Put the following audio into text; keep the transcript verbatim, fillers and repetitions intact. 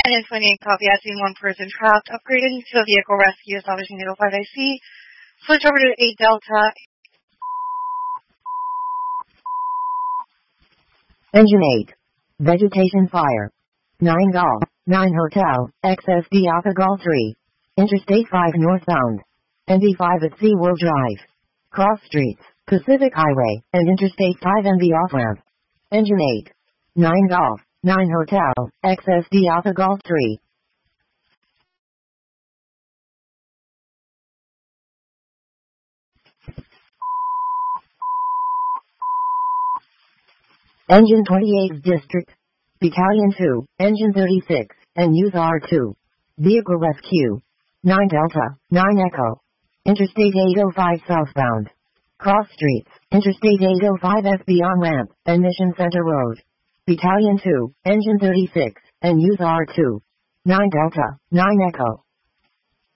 ten and twenty-eight copy as in one person trapped, upgraded to a vehicle rescue, establishing zero five I C. Switch over to eight Delta. Engine eight. Vegetation fire. nine Golf. nine Hotel. X S D Alpha Golf three. Interstate five northbound. N D five at SeaWorld Drive. Cross streets, Pacific Highway, and Interstate five N B off-ramp. Engine eight. nine Golf. nine Hotel. X S D Alpha Golf three. Engine twenty-eighth District. Battalion two, Engine thirty-six, and use R two. Vehicle rescue. nine Delta, nine Echo. Interstate eight oh five southbound. Cross streets, Interstate eight oh five F B on-ramp, and Mission Center Road. Battalion two, Engine thirty-six, and use R two. nine Delta, nine Echo.